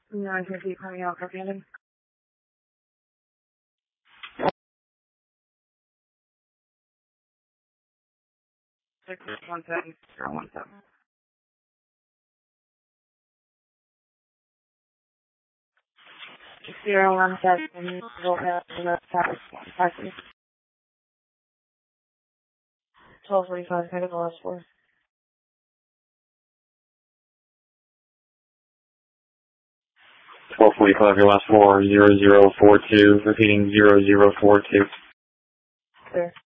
950 coming out, copy ending. 617 017. 017, volt out to the tower, 1245, headed the last floor. 1245, your last floor, 0042, repeating 0042. Clear.